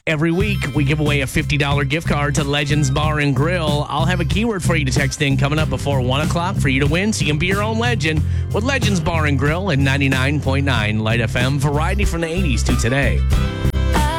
Every week, we give away a $50 gift card to Legends Bar and Grill. I'll have a keyword for you to text in coming up before 1 o'clock for you to win, so you can be your own legend with Legends Bar and Grill and 99.9 Light FM. Variety from the 80s to today.